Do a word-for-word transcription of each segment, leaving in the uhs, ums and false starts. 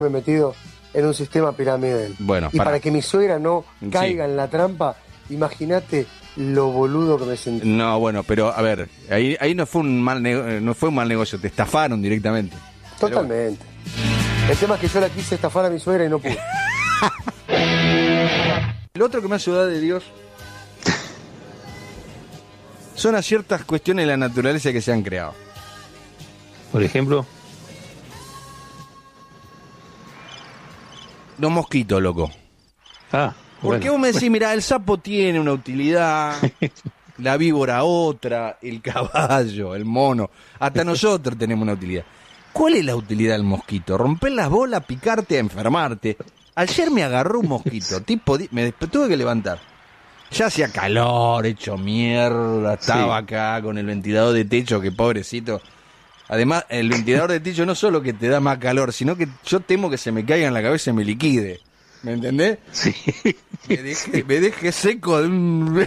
metido en un sistema piramidal. Bueno, y para. para que mi suegra no caiga sí. en la trampa, imagínate lo boludo que me sentí. No, bueno, pero a ver, ahí, ahí no fue un mal nego- no fue un mal negocio, te estafaron directamente. Totalmente. Bueno. El tema es que yo la quise estafar a mi suegra y no pude. Lo otro que me hace dudar de Dios son a ciertas cuestiones de la naturaleza que se han creado. Por ejemplo, los mosquitos, loco. Ah, Porque bueno. vos me decís, mirá, el sapo tiene una utilidad, la víbora otra, el caballo, el mono, hasta nosotros tenemos una utilidad. ¿Cuál es la utilidad del mosquito? Romper las bolas, picarte, enfermarte. Ayer me agarró un mosquito, tipo, me tuve que levantar. Ya hacía calor, hecho mierda, estaba sí. acá con el ventilador de techo, que pobrecito. Además, el ventilador de techo no solo que te da más calor, sino que yo temo que se me caiga en la cabeza y me liquide. ¿Me entendés? Sí. Me dejé, sí. me dejé seco de un...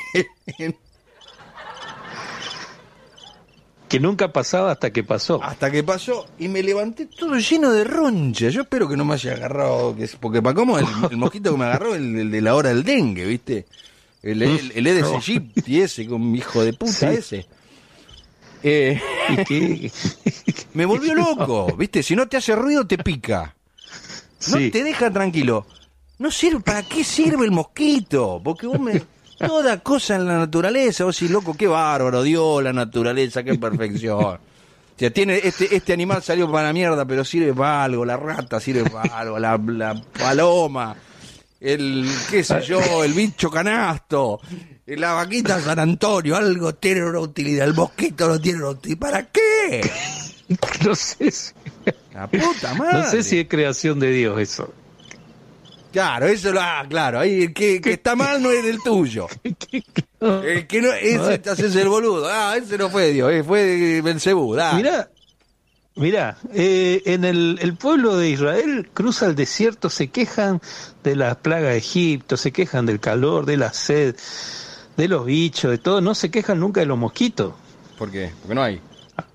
que nunca pasaba hasta que pasó. Hasta que pasó y me levanté todo lleno de roncha. Yo espero que no me haya agarrado, que, porque para cómo el, el mosquito que me agarró, el, el de la hora del dengue, ¿viste? El, el, el Aedes aegypti ese, con hijo de puta sí. ese. Eh, ¿Y qué? Me volvió loco, ¿viste? Si no te hace ruido, te pica. No sí. te deja tranquilo. No sirve, ¿para qué sirve el mosquito? Porque vos me... Toda cosa en la naturaleza, vos decís, loco, qué bárbaro, Dios, la naturaleza, qué perfección. O sea, tiene, este, este animal salió para la mierda, pero sirve para algo, la rata sirve para algo, la, la paloma, el, qué sé yo, el bicho canasto, la vaquita San Antonio, algo tiene una utilidad, el mosquito no tiene una utilidad, ¿para qué? No sé si... La puta madre. No sé si es creación de Dios eso. Claro, eso lo ah, claro, ahí el que, que está mal no es el tuyo. El que no, ese te haces el boludo. Ah, ese no fue Dios, eh, fue Belcebú. Mirá, mirá, eh, en el, el pueblo de Israel cruza el desierto, se quejan de la plaga de Egipto, se quejan del calor, de la sed, de los bichos, de todo, no se quejan nunca de los mosquitos. ¿Por qué? Porque no hay.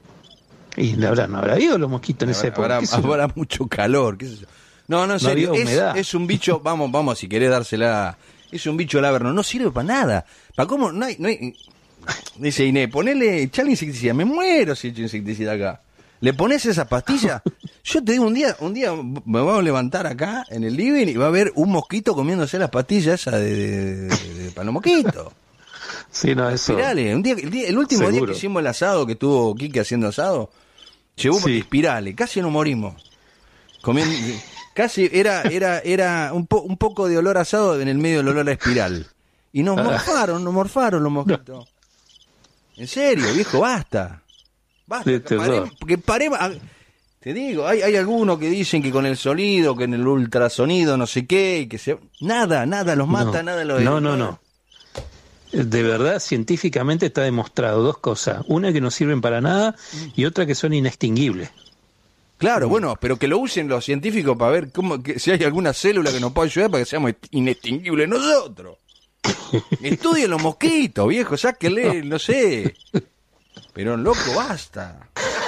Y no habrá, no habrá habido los mosquitos en esa época. Habrá, habrá mucho calor, qué sé yo. No, no, en serio, no es, es un bicho, vamos, vamos, si querés dársela, es un bicho laberno, no sirve para nada. ¿Para cómo? No hay, no hay, dice Inés, ponele, echale insecticida, me muero si echo insecticida acá. ¿Le pones esa pastilla? Yo te digo, un día, un día me voy a levantar acá en el living y va a haber un mosquito comiéndose las pastillas esas de, de, de, de para los mosquitos. Sí, no, eso. Espirales, un día, el, día, el último Seguro. día que hicimos el asado, que estuvo Quique haciendo asado, llevó sí. espirales, casi nos morimos. Comiendo... Casi era era era un, po, un poco de olor asado en el medio del olor a espiral. Y nos morfaron, nos morfaron los mosquitos. En serio, viejo, basta. Basta, que paremos, que paremos. Te digo, hay, hay algunos que dicen que con el sonido, que en el ultrasonido, no sé qué, y que se... Nada, nada los mata, no, nada los... No, no, no. De verdad, científicamente está demostrado dos cosas. Una que no sirven para nada y otra que son inextinguibles. Claro, bueno, pero que lo usen los científicos para ver cómo que, si hay alguna célula que nos pueda ayudar para que seamos inextinguibles nosotros. Estudien los mosquitos, viejo, sáquenle, no sé. Pero loco, basta.